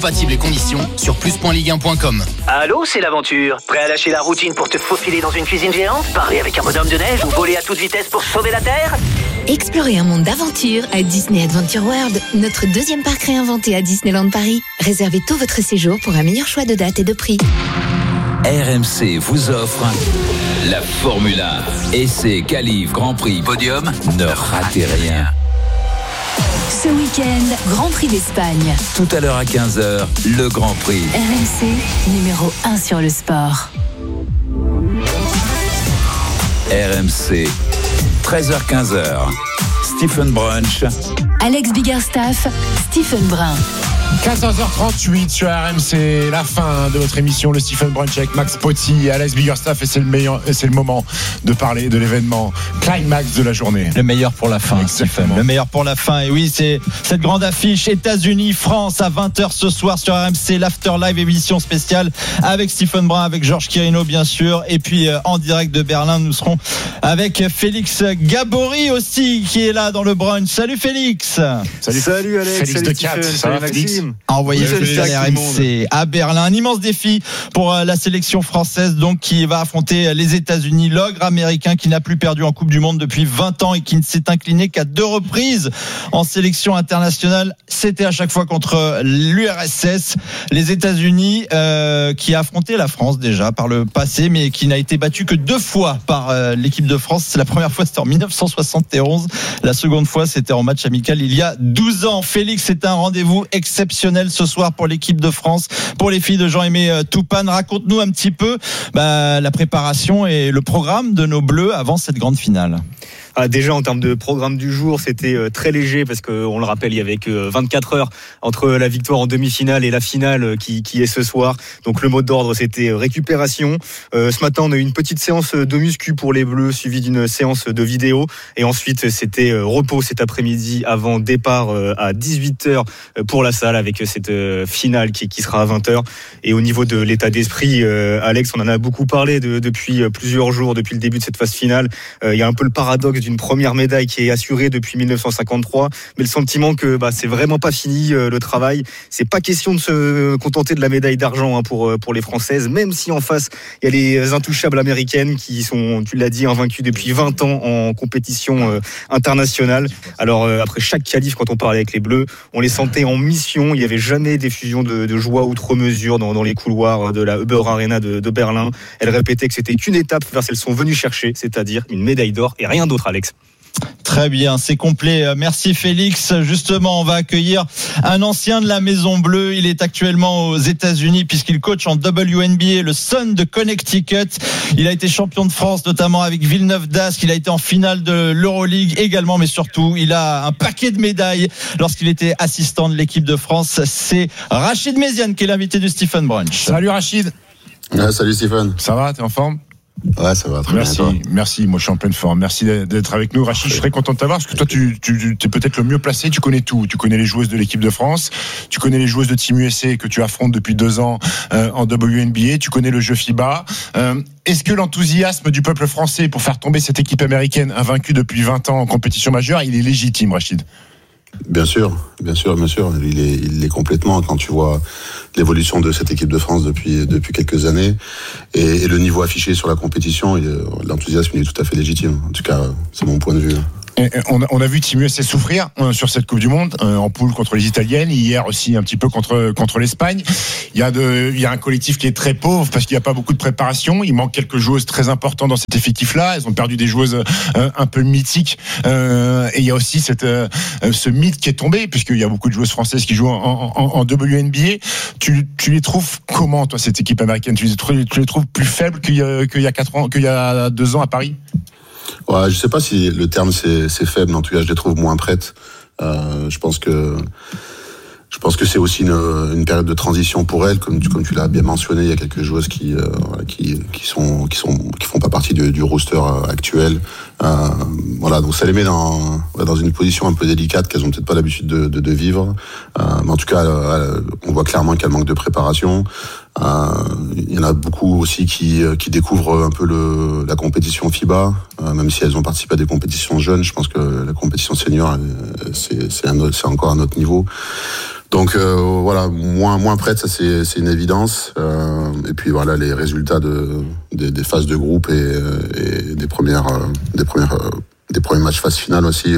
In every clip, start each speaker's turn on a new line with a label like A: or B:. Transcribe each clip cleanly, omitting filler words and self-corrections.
A: Compatibles et conditions sur plus.ligue1.com.
B: Allô, c'est l'aventure. Prêt à lâcher la routine pour te faufiler dans une cuisine géante? Parler avec un bonhomme de neige ou voler à toute vitesse pour sauver la Terre?
C: Explorez un monde d'aventure à Disney Adventure World, notre deuxième parc réinventé à Disneyland Paris. Réservez tout votre séjour pour un meilleur choix de date et de prix.
D: RMC vous offre la Formule 1. Essai, qualif, Grand Prix, podium, ne ratez rien.
C: Ce week-end, Grand Prix d'Espagne.
D: Tout à l'heure à 15h, le Grand Prix.
C: RMC, numéro 1 sur le sport.
D: RMC, 13h-15h. Stephen Brunch.
C: Alex Biggerstaff, Stephen Brun.
E: 14h38 sur RMC, la fin de votre émission, le Stephen Brunch avec Max Potti et Alex Biggerstaff, et c'est le moment de parler de l'événement climax de la journée.
F: Le meilleur pour la fin, Stephen. Le meilleur pour la fin. Et oui, c'est cette grande affiche États-Unis-France à 20h ce soir sur RMC, l'Afterlive, émission spéciale avec Stephen Brun, avec Georges Quirino bien sûr, et puis en direct de Berlin, nous serons avec Félix Gabory aussi qui est là dans le brunch. Salut Félix.
G: Salut Alex.
E: Félix
G: salut
E: de Cat, ça va Félix?
F: Envoyé à RMC à Berlin. Un immense défi pour la sélection française donc qui va affronter les États-Unis, l'ogre américain qui n'a plus perdu en Coupe du Monde depuis 20 ans et qui ne s'est incliné qu'à 2 reprises en sélection internationale. C'était à chaque fois contre l'URSS. Les États-Unis qui a affronté la France déjà par le passé, mais qui n'a été battu que 2 fois par l'équipe de France. C'est la première fois, c'était en 1971. La seconde fois, c'était en match amical il y a 12 ans. Félix, c'est un rendez-vous exceptionnel ce soir pour l'équipe de France, pour les filles de Jean-Aimé Toupane. Raconte-nous un petit peu la préparation et le programme de nos Bleus avant cette grande finale.
G: Déjà en termes de programme du jour, c'était très léger parce qu'on le rappelle, il y avait que 24 heures entre la victoire en demi-finale et la finale qui est ce soir. Donc le mot d'ordre, c'était récupération. Ce matin, on a eu une petite séance de muscu pour les Bleus, suivie d'une séance de vidéo. Et ensuite, c'était repos cet après-midi avant départ à 18h pour la salle avec cette finale qui sera à 20h. Et au niveau de l'état d'esprit, Alex, on en a beaucoup parlé depuis plusieurs jours, depuis le début de cette phase finale. Il y a un peu le paradoxe d'une première médaille qui est assurée depuis 1953, mais le sentiment que c'est vraiment pas fini le travail. C'est pas question de se contenter de la médaille d'argent pour les Françaises, même si en face il y a les intouchables américaines qui sont, tu l'as dit, invaincues depuis 20 ans en compétition internationale. Alors après chaque qualif, quand on parlait avec les Bleus, on les sentait en mission. Il n'y avait jamais d'effusion de joie outre mesure dans les couloirs de la Uber Arena de Berlin. Elles répétaient que c'était qu'une étape vers ce qu'elles sont venues chercher, c'est-à-dire une médaille d'or et rien d'autre, Alex.
F: Très bien, c'est complet. Merci Félix. Justement, on va accueillir un ancien de la Maison Bleue. Il est actuellement aux États-Unis puisqu'il coach en WNBA, le Sun de Connecticut. Il a été champion de France, notamment avec Villeneuve d'Ascq. Il a été en finale de l'Euroleague également, mais surtout, il a un paquet de médailles lorsqu'il était assistant de l'équipe de France. C'est Rachid Méziane qui est l'invité du Stephen Brunch.
E: Salut Rachid.
H: Salut Stephen.
E: Ça va, t'es en forme?
H: Ouais, ça va très bien.
E: Merci, moi je suis en pleine forme. Merci d'être avec nous, Rachid. Je suis très content de t'avoir parce que toi, tu es peut-être le mieux placé. Tu connais tout. Tu connais les joueuses de l'équipe de France. Tu connais les joueuses de Team USA que tu affrontes depuis 2 ans en WNBA. Tu connais le jeu FIBA. Est-ce que l'enthousiasme du peuple français pour faire tomber cette équipe américaine invaincue depuis 20 ans en compétition majeure, il est légitime, Rachid?
H: Bien sûr. Il est complètement, quand tu vois l'évolution de cette équipe de France depuis quelques années et le niveau affiché sur la compétition, l'enthousiasme il est tout à fait légitime. En tout cas, c'est mon point de vue.
E: On a vu Team USA souffrir sur cette Coupe du Monde en poule contre les Italiennes, hier aussi un petit peu contre l'Espagne. Il y a un collectif qui est très pauvre parce qu'il n'y a pas beaucoup de préparation. Il manque quelques joueuses très importantes dans cet effectif-là. Elles ont perdu des joueuses un peu mythiques. Et il y a aussi ce mythe qui est tombé puisqu'il y a beaucoup de joueuses françaises qui jouent en WNBA. Tu les trouves comment, toi, cette équipe américaine? Tu les trouves plus faibles qu'il y a 4 ans, qu'il y a 2 ans à Paris?
H: Ouais, je sais pas si le terme c'est faible, mais en tout cas je les trouve moins prêtes. Je pense que c'est aussi une période de transition pour elles, comme tu l'as bien mentionné. Il y a quelques joueuses qui font pas partie du roster actuel. Donc ça les met dans une position un peu délicate qu'elles ont peut-être pas l'habitude de vivre. Mais en tout cas, on voit clairement qu'elles manquent de préparation. Il y en a beaucoup aussi qui découvrent un peu la compétition FIBA, même si elles ont participé à des compétitions jeunes. Je pense que la compétition senior, c'est encore un autre niveau. Donc voilà, moins prête, ça c'est une évidence. Et puis voilà, les résultats des phases de groupe et des premiers matchs phase finale aussi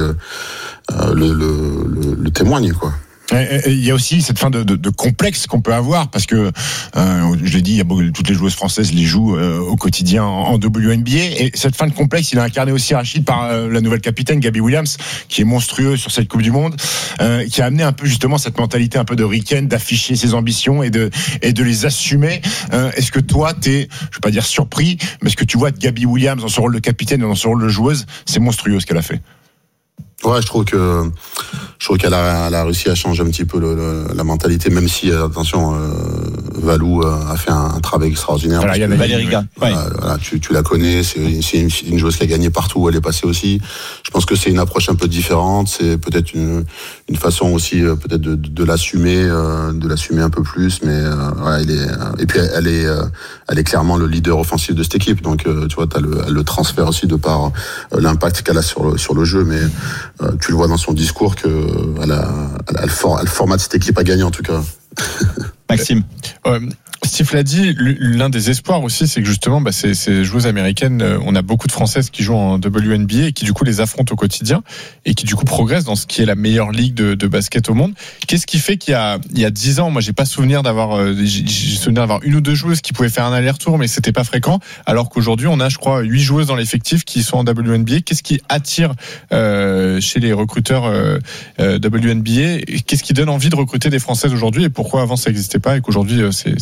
H: le témoignent, quoi.
E: Il y a aussi cette fin de complexe qu'on peut avoir parce que je l'ai dit, toutes les joueuses françaises les jouent au quotidien en WNBA, et cette fin de complexe, il a incarné aussi Rachid par la nouvelle capitaine Gabby Williams, qui est monstrueuse sur cette Coupe du Monde, qui a amené un peu justement cette mentalité un peu de ricaine, d'afficher ses ambitions et de les assumer. Est-ce que toi je vais pas dire surpris, mais est-ce que tu vois Gabby Williams dans son rôle de capitaine et dans son rôle de joueuse, c'est monstrueux ce qu'elle a fait?
H: Ouais, je trouve qu'elle a réussi à changer un petit peu la mentalité, même si attention, Valou a fait un travail extraordinaire.
F: Voilà, il y avait Valérie Gall.
H: Voilà, tu la connais, c'est une joueuse qui a gagné partout où elle est passée aussi. Je pense que c'est une approche un peu différente, c'est peut-être une façon aussi peut-être de l'assumer un peu plus, mais voilà, et puis elle est clairement le leader offensif de cette équipe, donc tu vois, t'as le transfert aussi de par l'impact qu'elle a sur le jeu, mais tu le vois dans son discours que elle formate cette équipe à gagner en tout cas.
F: Maxime.
I: Steve l'a dit, l'un des espoirs aussi, c'est que justement, ces joueuses américaines, on a beaucoup de Françaises qui jouent en WNBA et qui du coup les affrontent au quotidien et qui du coup progressent dans ce qui est la meilleure ligue de basket au monde. Qu'est-ce qui fait qu'il y a 10 ans, moi j'ai souvenir d'avoir une ou deux joueuses qui pouvaient faire un aller-retour, mais c'était pas fréquent, alors qu'aujourd'hui on a, je crois, 8 joueuses dans l'effectif qui sont en WNBA. Qu'est-ce qui attire chez les recruteurs WNBA? Qu'est-ce qui donne envie de recruter des Françaises aujourd'hui, et pourquoi avant ça n'existait pas et qu'aujourd'hui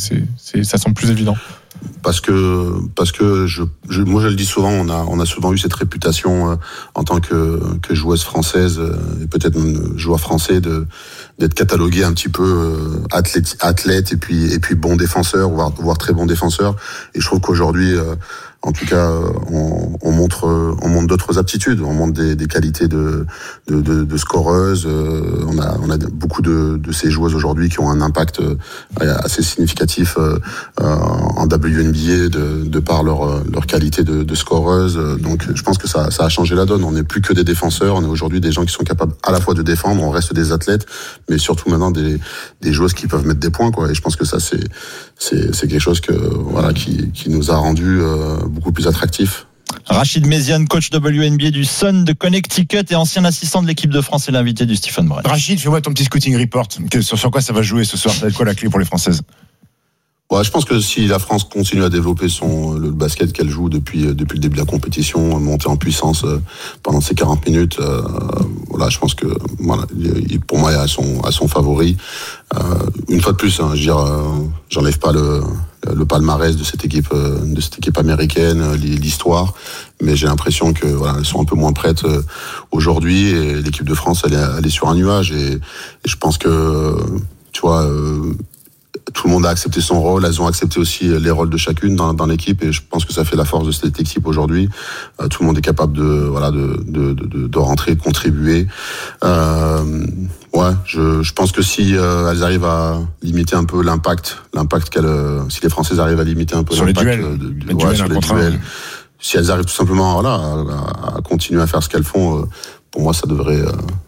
I: ça semble plus évident?
H: Parce que moi je le dis souvent, on a souvent eu cette réputation en tant que joueuse française et peut-être même joueur français d'être catalogué un petit peu athlète et puis bon défenseur, voire très bon défenseur. Et je trouve qu'aujourd'hui, en tout cas, on montre d'autres aptitudes, on montre des qualités de scoreuse. On a beaucoup de ces joueuses aujourd'hui qui ont un impact assez significatif en WNBA de par leur qualité de scoreuse. Donc, je pense que ça a changé la donne. On n'est plus que des défenseurs. On est aujourd'hui des gens qui sont capables à la fois de défendre. On reste des athlètes, mais surtout maintenant des joueuses qui peuvent mettre des points, quoi. Et je pense que ça c'est quelque chose qui nous a rendu beaucoup plus attractif.
F: Rachid Méziane, coach WNBA du Sun de Connecticut et ancien assistant de l'équipe de France, et l'invité du Stephen Brun.
E: Rachid, fais-moi ton petit scouting report. Sur quoi ça va jouer ce soir? Ça va être quoi la clé pour les Françaises?
H: Ouais, je pense que si la France continue à développer le basket qu'elle joue depuis le début de la compétition, monter en puissance pendant ces 40 minutes, voilà, je pense que pour moi, à son favori. Une fois de plus, je veux dire, j'enlève pas le palmarès de cette équipe américaine, l'histoire, mais j'ai l'impression que elles sont un peu moins prêtes aujourd'hui, et l'équipe de France elle est sur un nuage, et je pense que tu vois, tout le monde a accepté son rôle, elles ont accepté aussi les rôles de chacune dans l'équipe, et je pense que ça fait la force de cette équipe aujourd'hui. Tout le monde est capable de rentrer, de contribuer. Ouais, je pense que si elles arrivent à limiter un peu l'impact si les Françaises arrivent à limiter un peu
E: sur
H: l'impact
E: sur les duels,
H: si elles arrivent tout simplement à continuer à faire ce qu'elles font, pour moi ça devrait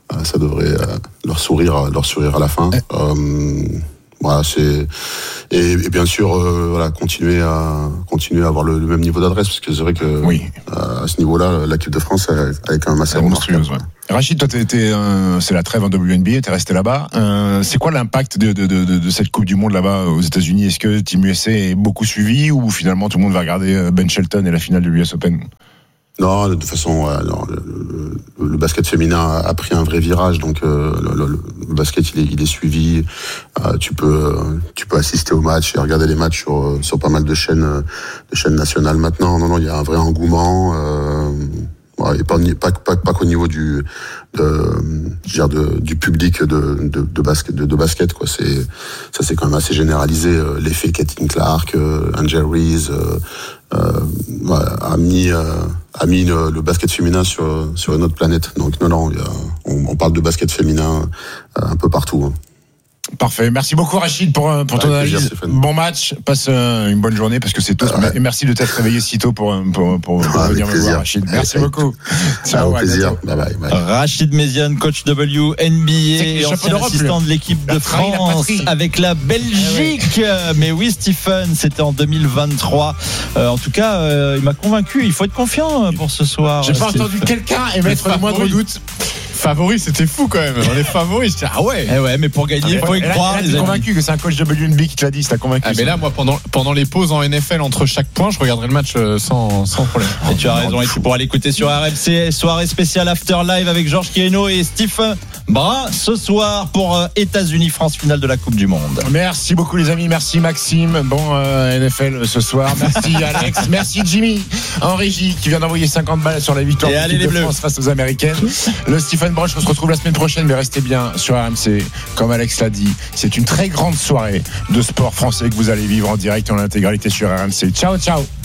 H: leur sourire à la fin. Voilà, et bien sûr continuer à avoir le même niveau d'adresse, parce que c'est vrai que à ce niveau-là, l'équipe de France est quand même assez remarquable.
E: Ouais. Rachid, toi c'est la trêve en WNBA, t'es resté là-bas. C'est quoi l'impact de cette Coupe du Monde là-bas aux États-Unis? Est-ce que Team USA est beaucoup suivi, ou finalement tout le monde va regarder Ben Shelton et la finale de l'US Open?
H: Non, de toute façon, le basket féminin a pris un vrai virage, donc le basket il est suivi. Tu peux assister aux matchs et regarder les matchs sur pas mal de chaînes nationales maintenant. Non, il y a un vrai engouement. Et pas qu'au niveau du public de basket, quoi. Ça c'est quand même assez généralisé. L'effet Caitlin Clark, Angel Reese a mis le basket féminin sur une autre planète. Donc non, on parle de basket féminin un peu partout, hein.
E: Parfait. Merci beaucoup Rachid pour ton analyse. Bon match. Passe une bonne journée parce que c'est tout. Et merci de t'être réveillé si tôt pour venir me voir, Rachid. Merci beaucoup.
H: Ciao. Au plaisir. Bye.
F: Rachid Méziane, coach WNBA et ancien assistant de l'équipe de France avec la Belgique. Mais oui, Stephen, c'était en 2023. En tout cas, il m'a convaincu. Il faut être confiant pour ce soir.
E: J'ai pas entendu quelqu'un émettre le moindre doute.
I: Favori, c'était fou quand même. On est favori. Je dis, ah ouais.
F: Eh ouais, mais pour gagner, il faut y croire.
E: T'es convaincu que c'est un coach WNB qui te l'a dit, t'as convaincu.
I: Ah, mais là, moi, pendant les pauses en NFL, entre chaque point, je regarderai le match sans problème.
F: Et tu as raison. Et tu pourras l'écouter sur RMC. Soirée spéciale After Live avec Georges Kieno et Stephen Brun ce soir pour États-Unis-France, finale de la Coupe du Monde.
E: Merci beaucoup, les amis. Merci, Maxime. Bon, NFL ce soir. Merci, Alex. Merci, Jimmy, en régie, qui vient d'envoyer 50 balles sur la victoire de France face aux Américaines. Le Stephen Broch, on se retrouve la semaine prochaine, mais restez bien sur RMC. Comme Alex l'a dit, c'est une très grande soirée de sport français que vous allez vivre en direct et en intégralité sur RMC. Ciao.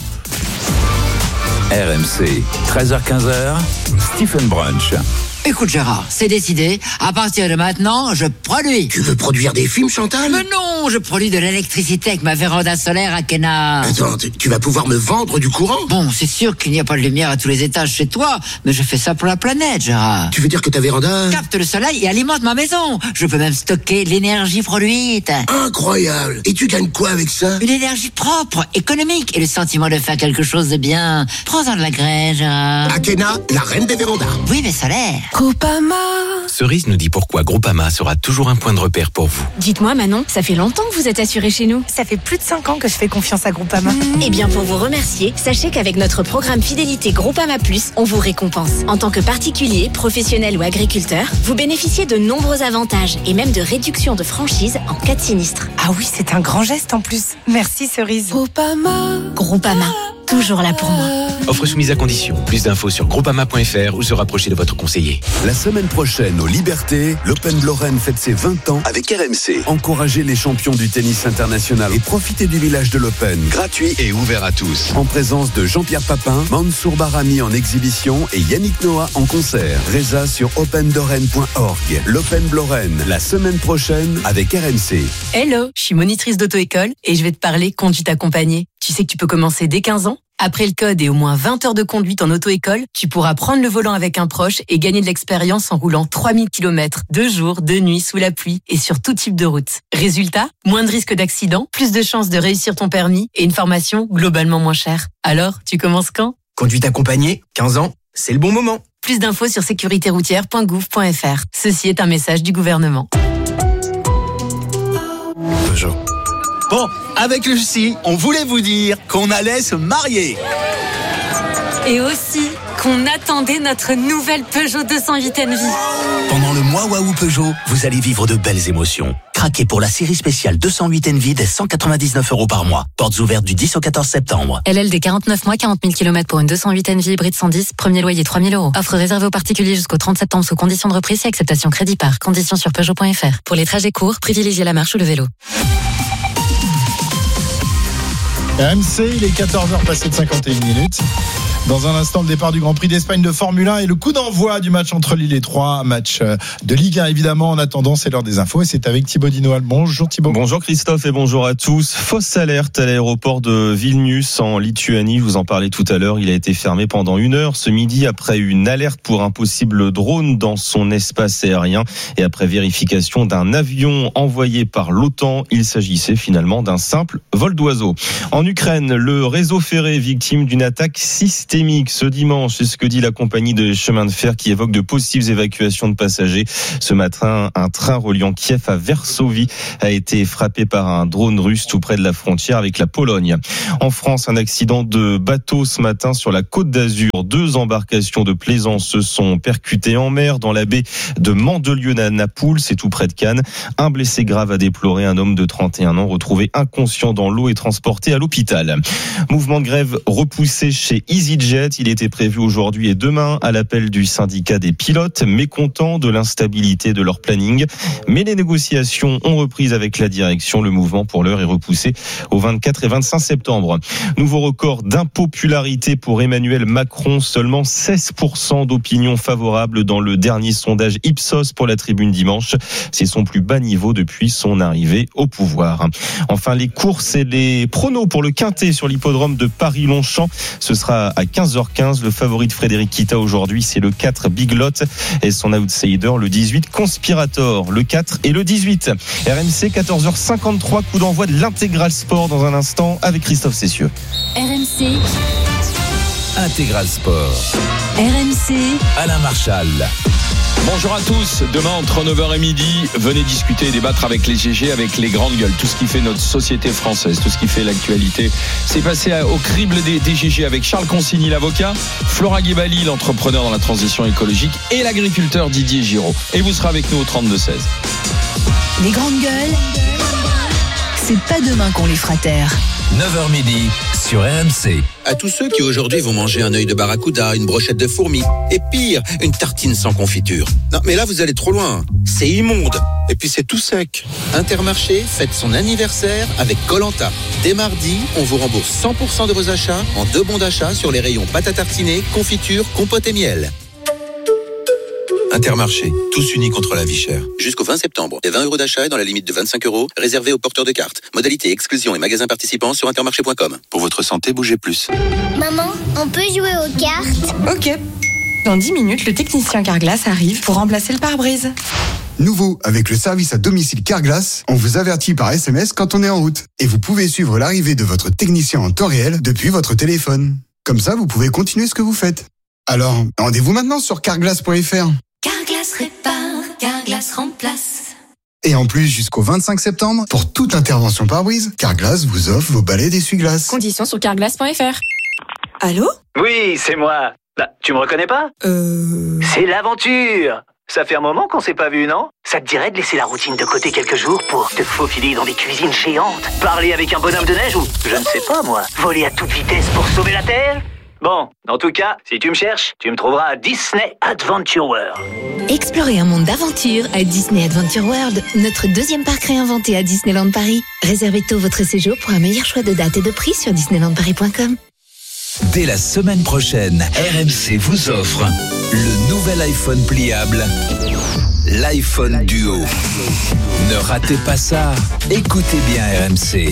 D: RMC, 13h-15h, Stephen Brunch.
J: Écoute Gérard, c'est décidé. À partir de maintenant, je produis.
K: Tu veux produire des films, Chantal ?
J: Mais non, je produis de l'électricité avec ma véranda solaire à Kena.
K: Attends, tu vas pouvoir me vendre du courant ?
J: Bon, c'est sûr qu'il n'y a pas de lumière à tous les étages chez toi, mais je fais ça pour la planète, Gérard.
K: Tu veux dire que ta véranda
J: capte le soleil et alimente ma maison. Je peux même stocker l'énergie produite.
K: Incroyable. Et tu gagnes quoi avec ça ?
J: Une énergie propre, économique et le sentiment de faire quelque chose de bien. Prends-en de la graine, Gérard.
K: Akena, la reine des vérandas.
J: Oui, mais solaire.
L: Groupama.
M: Cerise nous dit pourquoi Groupama sera toujours un point de repère pour vous.
L: Dites-moi Manon, ça fait longtemps que vous êtes assurée chez nous.
N: Ça fait plus de 5 ans que je fais confiance à Groupama.
L: Eh bien pour vous remercier, sachez qu'avec notre programme fidélité Groupama Plus, on vous récompense. En tant que particulier, professionnel ou agriculteur, vous bénéficiez de nombreux avantages et même de réductions de franchise en cas de sinistre.
N: Ah oui, c'est un grand geste en plus. Merci Cerise.
L: Groupama, toujours là pour moi.
M: Offre soumise à condition. Plus d'infos sur groupama.fr ou se rapprocher de votre conseiller.
O: La semaine prochaine, aux Libertés, l'Open de Lorraine fête ses 20 ans avec RMC. Encouragez les champions du tennis international et profitez du village de l'Open, gratuit et ouvert à tous. En présence de Jean-Pierre Papin, Mansour Barami en exhibition et Yannick Noah en concert. Résa sur opendorraine.org. L'Open de Lorraine, la semaine prochaine avec RMC.
P: Hello, je suis monitrice d'auto-école et je vais te parler conduite accompagnée. Tu sais que tu peux commencer dès 15 ans ? Après le code et au moins 20 heures de conduite en auto-école, tu pourras prendre le volant avec un proche et gagner de l'expérience en roulant 3000 km, 2 jours, 2 nuits, sous la pluie et sur tout type de route. Résultat, moins de risques d'accident, plus de chances de réussir ton permis et une formation globalement moins chère. Alors, tu commences quand ?
Q: Conduite accompagnée, 15 ans, c'est le bon moment.
P: Plus d'infos sur sécuritéroutière.gouv.fr. Ceci est un message du gouvernement.
Q: Peugeot. Bon, avec Lucie, on voulait vous dire qu'on allait se marier.
R: Et aussi qu'on attendait notre nouvelle Peugeot 208 Envie.
Q: Pendant le mois Waouh Peugeot, vous allez vivre de belles émotions. Craquez pour la série spéciale 208 Envie dès 199 € par mois. Portes ouvertes du 10 au 14 septembre.
R: LLD 49 mois, 40 000 km pour une 208 Envie hybride 110, premier loyer 3 000 €. Offre réservée aux particuliers jusqu'au 30 septembre sous conditions de reprise et acceptation crédit par. Conditions sur Peugeot.fr. Pour les trajets courts, privilégiez la marche ou le vélo.
F: RMC, il est 14h passé de 51 minutes. Dans un instant, le départ du Grand Prix d'Espagne de Formule 1 et le coup d'envoi du match entre Lille et Troyes, match de Ligue 1 évidemment. En attendant, c'est l'heure des infos et c'est avec Thibaut Dinoal. Bonjour Thibaut.
S: Bonjour Christophe et bonjour à tous. Fausse alerte à l'aéroport de Vilnius en Lituanie. Je vous en parlais tout à l'heure. Il a été fermé pendant 1 heure ce midi après une alerte pour un possible drone dans son espace aérien et après vérification d'un avion envoyé par l'OTAN. Il s'agissait finalement d'un simple vol d'oiseau. En Ukraine, le réseau ferré est victime d'une attaque systémique ce dimanche. C'est ce que dit la compagnie de chemin de fer qui évoque de possibles évacuations de passagers. Ce matin, un train reliant Kiev à Varsovie a été frappé par un drone russe tout près de la frontière avec la Pologne. En France, un accident de bateau ce matin sur la Côte d'Azur. 2 embarcations de plaisance se sont percutées en mer dans la baie de Mandelieu-Napoule, c'est tout près de Cannes. Un blessé grave a déploré, un homme de 31 ans retrouvé inconscient dans l'eau et transporté à l'hôpital. Mouvement de grève repoussé chez EasyJet. EasyJet. Il était prévu aujourd'hui et demain à l'appel du syndicat des pilotes, mécontents de l'instabilité de leur planning. Mais les négociations ont repris avec la direction. Le mouvement pour l'heure est repoussé au 24 et 25 septembre. Nouveau record d'impopularité pour Emmanuel Macron. Seulement 16% d'opinion favorable dans le dernier sondage Ipsos pour la Tribune dimanche. C'est son plus bas niveau depuis son arrivée au pouvoir. Enfin, les courses et les pronos pour le Quintet sur l'hippodrome de Paris-Longchamp. Ce sera à 15h15. Le favori de Frédéric Kita aujourd'hui, c'est le 4 Big Lot et son outsider, le 18 Conspirator, le 4 et le 18. RMC, 14h53, coup d'envoi de l'Intégral Sport dans un instant avec Christophe Cessieux.
R: RMC.
D: Intégral Sport.
R: RMC.
D: Alain Marchal.
T: Bonjour à tous, demain entre 9h et midi, venez discuter et débattre avec les GG, avec les grandes gueules, tout ce qui fait notre société française, tout ce qui fait l'actualité. C'est passé au crible des GG avec Charles Consigny, l'avocat, Flora Guébali, l'entrepreneur dans la transition écologique, et l'agriculteur Didier Giraud. Et vous serez avec nous au 32-16.
C: Les grandes gueules, c'est pas demain qu'on les fera taire.
D: 9h midi sur RMC.
Q: À tous ceux qui aujourd'hui vont manger un œil de barracuda, une brochette de fourmis, et pire, une tartine sans confiture. Non, mais là, vous allez trop loin. C'est immonde. Et puis, c'est tout sec. Intermarché fête son anniversaire avec Koh-Lanta. Dès mardi, on vous rembourse 100% de vos achats en 2 bons d'achat sur les rayons pâte à tartiner, confiture, compote et miel. Intermarché, tous unis contre la vie chère. Jusqu'au 20 septembre, des 20 € d'achat et dans la limite de 25 €, réservés aux porteurs de cartes. Modalité, exclusion et magasins participants sur intermarché.com. Pour votre santé, bougez plus.
U: Maman, on peut jouer aux cartes?
N: Ok. Dans 10 minutes, le technicien Carglass arrive pour remplacer le pare-brise.
V: Nouveau, avec le service à domicile Carglass, on vous avertit par SMS quand on est en route. Et vous pouvez suivre l'arrivée de votre technicien en temps réel depuis votre téléphone. Comme ça, vous pouvez continuer ce que vous faites. Alors, rendez-vous maintenant sur carglass.fr.
R: Carglass répare, Carglass remplace.
V: Et en plus, jusqu'au 25 septembre, pour toute intervention pare-brise, Carglass vous offre vos balais d'essuie-glace.
N: Conditions sur carglass.fr. Allô?
B: Oui, c'est moi. Là, tu me reconnais pas? C'est l'aventure. Ça fait un moment qu'on s'est pas vu, non? Ça te dirait de laisser la routine de côté quelques jours pour te faufiler dans des cuisines géantes, parler avec un bonhomme de neige ou, je ne sais pas moi, voler à toute vitesse pour sauver la Terre? Bon, en tout cas, si tu me cherches, tu me trouveras à Disney Adventure World.
C: Explorez un monde d'aventure à Disney Adventure World, notre deuxième parc réinventé à Disneyland Paris. Réservez tôt votre séjour pour un meilleur choix de date et de prix sur disneylandparis.com.
D: Dès la semaine prochaine, RMC vous offre le nouvel iPhone pliable, l'iPhone Duo. Ne ratez pas ça, écoutez bien RMC.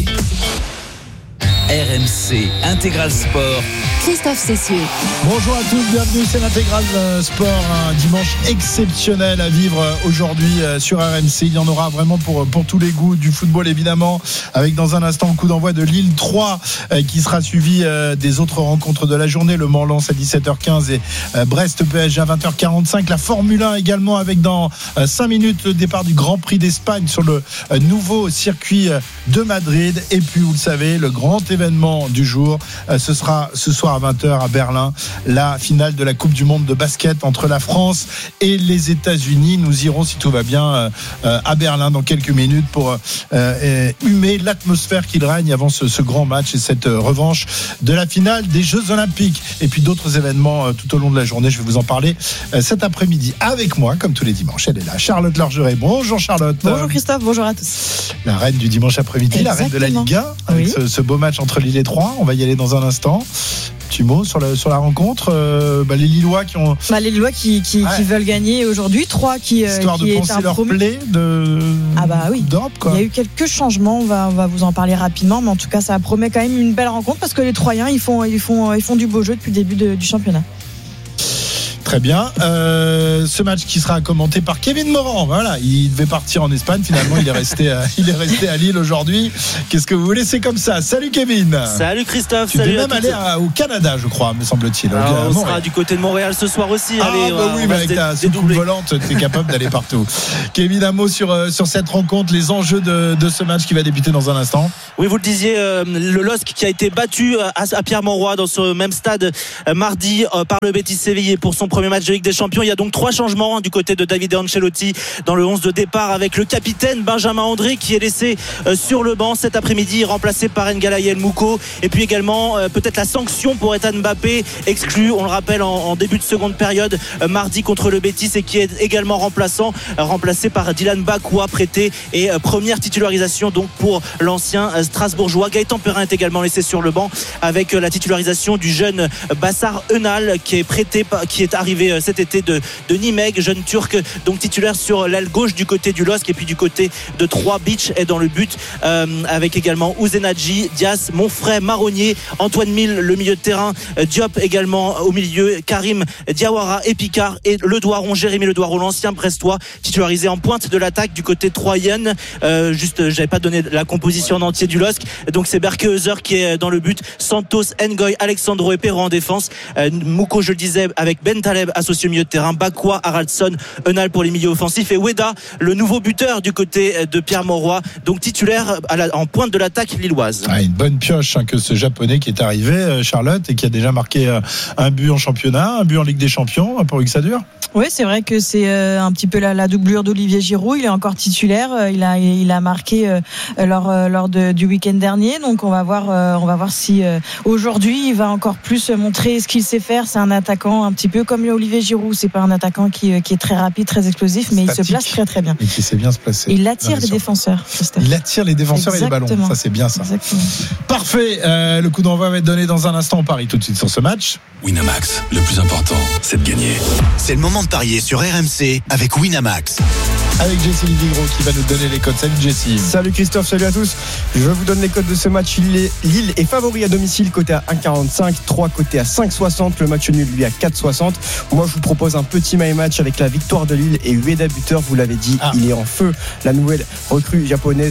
D: RMC Intégral Sport.
C: Christophe Cessieux.
W: Bonjour à tous, bienvenue, c'est l'Intégral Sport, un dimanche exceptionnel à vivre aujourd'hui sur RMC. Il y en aura vraiment pour tous les goûts, du football évidemment, avec dans un instant le coup d'envoi de Lille 3 qui sera suivi des autres rencontres de la journée. Le Mans-Lens à 17h15 et Brest-PSG à 20h45. La Formule 1 également avec dans 5 minutes le départ du Grand Prix d'Espagne sur le nouveau circuit de Madrid. Et puis vous le savez, le grand événement du jour, ce sera ce soir à 20h à Berlin, la finale de la Coupe du Monde de basket entre la France et les États-Unis. Nous irons, si tout va bien, à Berlin dans quelques minutes pour humer l'atmosphère qu'il règne avant ce grand match et cette revanche de la finale des Jeux Olympiques. Et puis d'autres événements tout au long de la journée. Je vais vous en parler cet après-midi avec moi, comme tous les dimanches. Elle est là, Charlotte Lorgeret. Bonjour Charlotte.
X: Bonjour Christophe, bonjour à tous.
W: La reine du dimanche après-midi,
X: Exactement.
W: la reine de la Ligue 1, avec ce beau match entre Lille et Troyes. On va y aller dans un instant. Petit mot sur la rencontre. Les Lillois qui ont.
X: Les Lillois qui veulent gagner aujourd'hui. 3 qui.
W: Histoire de penser leur plaie d'Europe, quoi.
X: Il y a eu quelques changements. On va vous en parler rapidement. Mais en tout cas, ça promet quand même une belle rencontre parce que les Troyens, ils font du beau jeu depuis le début du championnat.
W: Très bien. Ce match qui sera commenté par Kevin Morand. Voilà, il devait partir en Espagne. Finalement, il est resté à Lille aujourd'hui. Qu'est-ce que vous voulez? C'est comme ça. Salut Kevin.
Y: Salut Christophe.
W: Tu devais même aller au Canada, je crois, me semble-t-il.
Y: On sera du côté de Montréal ce soir aussi.
W: Avec ta soucoupe volante, tu es capable d'aller partout. Kevin, un mot sur cette rencontre, les enjeux de ce match qui va débuter dans un instant.
Y: Oui, vous le disiez, le LOSC qui a été battu à Pierre-Mauroy dans ce même stade mardi par le Betis Séville pour son premier match de Ligue des Champions. Il y a donc 3 changements du côté de Davide Ancelotti dans le 11 de départ, avec le capitaine Benjamin André qui est laissé sur le banc cet après-midi, remplacé par N'Gala Mouko. Et puis également peut-être la sanction pour Ethan Mbappé, exclu, on le rappelle, en début de seconde période mardi contre le Betis, et qui est également remplacé par Dylan Bakwa, prêté, et première titularisation donc pour l'ancien Strasbourgeois. Gaëtan Perrin est également laissé sur le banc, avec la titularisation du jeune Bassar Önal qui est arrivé cet été de Nimeg, jeune turc, donc titulaire sur l'aile gauche du côté du LOSC. Et puis du côté de Troyes, Beach est dans le but, avec également Ouzenadji, Dias, Monfray, Marronnier, Antoine Mille le milieu de terrain, Diop également au milieu, Karim Diawara et Picard, et Jérémy Ledouaron, l'ancien Brestois, titularisé en pointe de l'attaque du côté troyen. J'avais pas donné la composition en entier du LOSC, donc c'est Berkeheuser qui est dans le but, Santos, Ngoy, Alexandro et Perron en défense, Mouko, je le disais, avec Ben Taleb associé au milieu de terrain, Bakwa, Haraldsson, Önal pour les milieux offensifs, et Weda, le nouveau buteur du côté de Pierre Mauroy, donc titulaire en pointe de l'attaque lilloise.
W: Une bonne pioche que ce japonais qui est arrivé, Charlotte, et qui a déjà marqué un but en championnat, un but en Ligue des Champions, pour que ça dure.
X: Oui, c'est vrai que c'est un petit peu la doublure d'Olivier Giroud. Il est encore titulaire. Il a marqué lors du week-end dernier. Donc on va voir si aujourd'hui il va encore plus montrer ce qu'il sait faire. C'est un attaquant un petit peu comme Olivier Giroud. C'est pas un attaquant qui est très rapide, très explosif, mais statique, il se place très très bien.
W: Et qui sait bien se placer.
X: Il attire les défenseurs.
W: Il attire les défenseurs. Exactement. Et les ballons. Ça c'est bien ça.
X: Exactement.
W: Parfait. Le coup d'envoi va être donné dans un instant. On parie tout de suite sur ce match.
O: Winamax, le plus important, c'est de gagner.
A: C'est le moment de parier sur RMC avec Winamax.
W: Avec Jessie Livigro qui va nous donner les codes. Salut Jessie.
E: Salut Christophe, salut à tous. Je vous donne les codes de ce match. Lille est favori à domicile, côté à 1,45, 3 côté à 5,60. Le match nul, lui, à 4,60. Moi, je vous propose un petit my match avec la victoire de Lille et Ueda buteur. Vous l'avez dit, il est en feu. La nouvelle recrue japonaise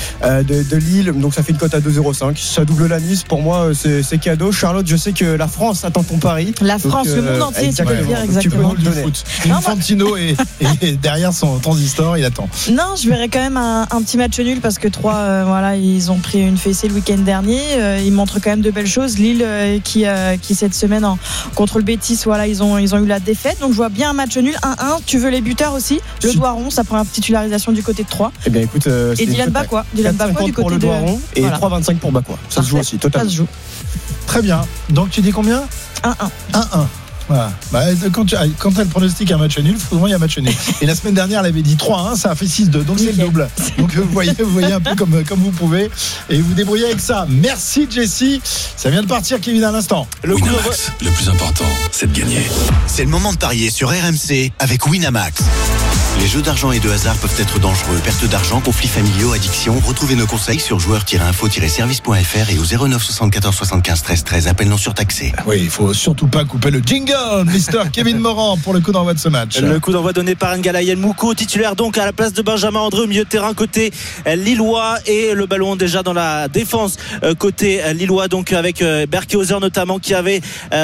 E: de Lille. Donc ça fait une cote à 2,05. Ça double la mise. Pour moi, c'est cadeau. Charlotte, je sais que la France attend ton pari.
X: La France, le monde entier, tu peux le dire exactement.
W: Tu peux nous le donner. Infantino et derrière son transistor, il attend.
X: Non, je verrais quand même un petit match nul, parce que Troyes, ils ont pris une fessée le week-end dernier. Ils montrent quand même de belles choses. Lille qui cette semaine contre le Betis, ils ont eu la défaite. Donc je vois bien un match nul. 1-1. Tu veux les buteurs aussi? Le Doiron, ça prend une titularisation du côté de Troyes.
E: Eh bien écoute,
X: et Dylan Bakwa du côté
E: pour le Doiron et 3,25 pour Bakwa. Ça se joue aussi totalement.
X: Ça se joue.
W: Très bien. Donc tu dis combien?
X: 1-1.
W: Voilà. Quand elle pronostique un match nul, souvent il y a un match nul. Et la semaine dernière, elle avait dit 3-1, ça a fait 6-2, donc c'est le double. Donc vous voyez un peu comme vous pouvez, et vous débrouillez avec ça. Merci Jessie. Ça vient de partir, Kevin, à l'instant.
O: Winamax, le plus important, c'est de gagner.
A: C'est le moment de parier sur RMC avec Winamax. Les jeux d'argent et de hasard peuvent être dangereux. Perte d'argent, conflits familiaux, addiction. Retrouvez nos conseils sur joueurs-info-service.fr et au 09 74 75 13 13. Appel non surtaxé.
W: Oui, il faut surtout pas couper le jingle. Mister Kevin Morand pour le coup d'envoi de ce match.
Y: Le coup d'envoi donné par N'Gala Mouko, titulaire donc à la place de Benjamin André au milieu de terrain côté lillois, et le ballon déjà dans la défense côté lillois, donc avec Berkeheuser notamment, qui avait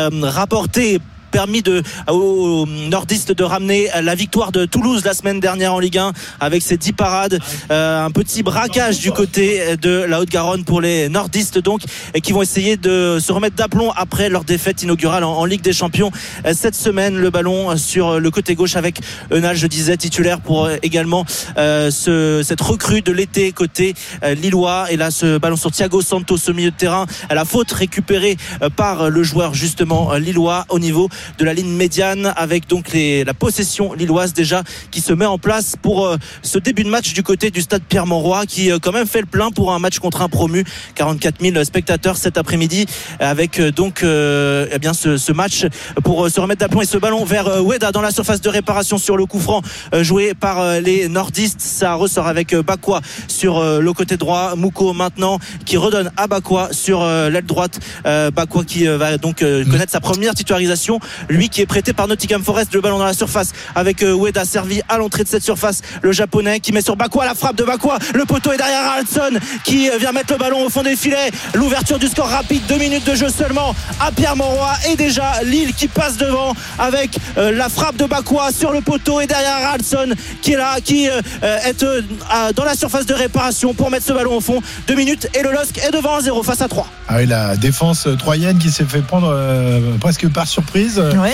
Y: permis aux nordistes de ramener la victoire de Toulouse la semaine dernière en Ligue 1 avec ses 10 parades. Un petit braquage du côté de la Haute-Garonne pour les nordistes, donc, qui vont essayer de se remettre d'aplomb après leur défaite inaugurale en Ligue des Champions cette semaine. Le ballon sur le côté gauche avec Önal, je disais, titulaire pour également cette recrue de l'été côté lillois. Et là, ce ballon sur Thiago Santos au milieu de terrain, à la faute récupérée par le joueur justement lillois au niveau de la ligne médiane, avec donc la possession lilloise déjà qui se met en place pour ce début de match du côté du stade Pierre-Mauroy, qui quand même fait le plein pour un match contre un promu. 44 000 spectateurs cet après-midi, avec donc ce match pour se remettre d'aplomb. Et ce ballon vers Weda dans la surface de réparation sur le coup franc joué par les nordistes. Ça ressort avec Bakwa sur le côté droit. Mouko maintenant qui redonne à Bakwa sur l'aile droite. Bakwa qui va donc connaître sa première titularisation, lui qui est prêté par Nottingham Forest. Le ballon dans la surface avec Weda servi à l'entrée de cette surface, le japonais qui met sur Bakwa, la frappe de Bakwa, le poteau est derrière Haraldsson qui vient mettre le ballon au fond des filets. L'ouverture du score rapide, 2 minutes de jeu seulement à Pierre-Mauroy, et déjà Lille qui passe devant avec la frappe de Bakwa sur le poteau, et derrière Haraldsson qui est là, qui est dans la surface de réparation pour mettre ce ballon au fond. 2 minutes et le LOSC est devant 1-0 face à 3.
W: Ah oui, la défense troyenne qui s'est fait prendre presque par surprise.
X: Ouais.